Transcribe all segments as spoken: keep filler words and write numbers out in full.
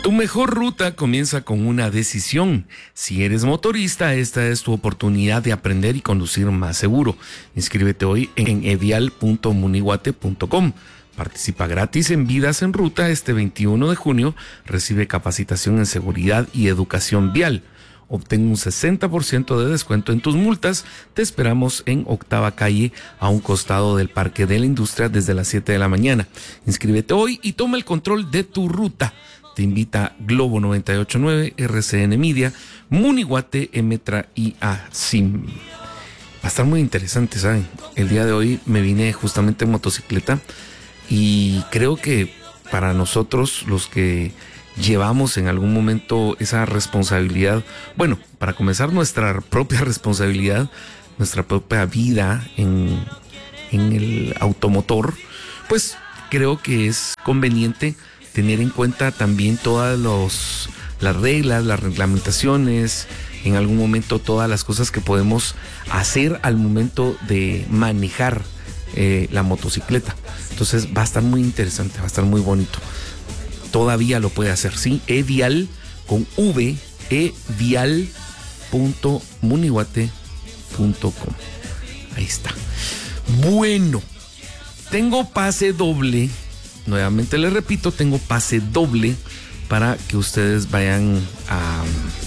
Tu mejor ruta comienza con una decisión. Si eres motorista, esta es tu oportunidad de aprender y conducir más seguro. Inscríbete hoy en evial punto munihuate punto com. Participa gratis en Vidas en Ruta este veintiuno de junio. Recibe capacitación en seguridad y educación vial. Obtén un sesenta por ciento de descuento en tus multas. Te esperamos en Octava Calle, a un costado del Parque de la Industria, desde las siete de la mañana. Inscríbete hoy y toma el control de tu ruta. Te invita Globo noventa y ocho punto nueve, R C N Media, Munihuate, Emetra y ASIM. Va a estar muy interesante, ¿saben? El día de hoy me vine justamente en motocicleta y creo que para nosotros, los que llevamos en algún momento esa responsabilidad, bueno, para comenzar, nuestra propia responsabilidad, nuestra propia vida en, en el automotor, pues creo que es conveniente tener en cuenta también todas los, las reglas, las reglamentaciones, en algún momento todas las cosas que podemos hacer al momento de manejar eh, la motocicleta. Entonces va a estar muy interesante, va a estar muy bonito. Todavía lo puede hacer, ¿sí? Evial con V, evial punto munihuate punto com. Ahí está. Bueno, tengo pase doble. Nuevamente les repito, tengo pase doble para que ustedes vayan a,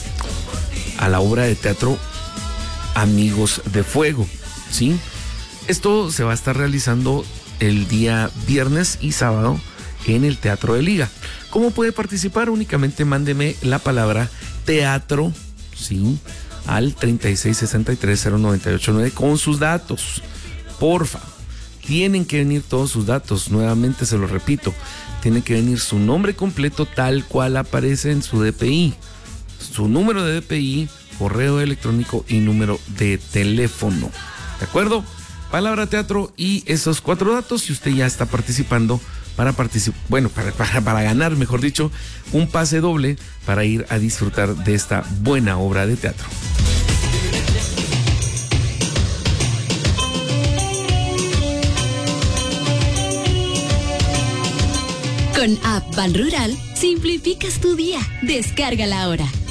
a la obra de teatro Amigos de Fuego, ¿sí? Esto se va a estar realizando el día viernes y sábado en el Teatro de Liga. ¿Cómo puede participar? Únicamente mándeme la palabra teatro, ¿sí?, al treinta y seis sesenta y tres cero noventa y ocho nueve con sus datos. Porfa. Tienen que venir todos sus datos, nuevamente se lo repito, tiene que venir su nombre completo tal cual aparece en su D P I, su número de D P I, correo electrónico y número de teléfono, ¿de acuerdo? Palabra teatro y esos cuatro datos, y usted ya está participando para participar, bueno, para, para, para ganar, mejor dicho, un pase doble para ir a disfrutar de esta buena obra de teatro. Con App Ban Rural, simplificas tu día. Descárgala ahora.